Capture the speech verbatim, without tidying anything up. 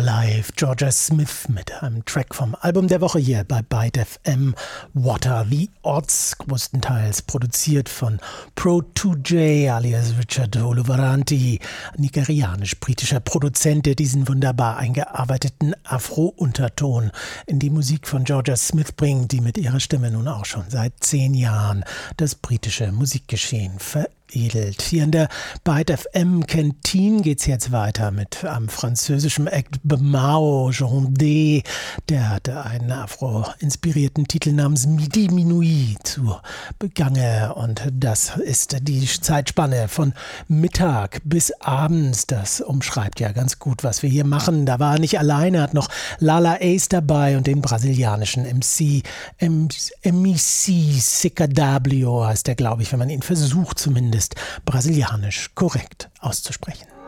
Live, Georgia Smith mit einem Track vom Album der Woche hier bei Byte F M, What Are the Odds, größtenteils produziert von Pro two J alias Richard Oluwaranti, nigerianisch-britischer Produzent, der diesen wunderbar eingearbeiteten Afro-Unterton in die Musik von Georgia Smith bringt, die mit ihrer Stimme nun auch schon seit zehn Jahren das britische Musikgeschehen veredelt. Hier in der Byte F M Kantine geht es jetzt weiter mit einem französischen Act Bemao Jondé. Der hatte einen afro-inspirierten Titel namens Midi Minuit zu Begange. Und das ist die Zeitspanne von Mittag bis abends. Das umschreibt ja ganz gut, was wir hier machen. Da war er nicht alleine, hat noch Lala Ace dabei und den brasilianischen M C M C Sicadablio heißt der, glaube ich, wenn man ihn versucht zumindest brasilianisch korrekt auszusprechen.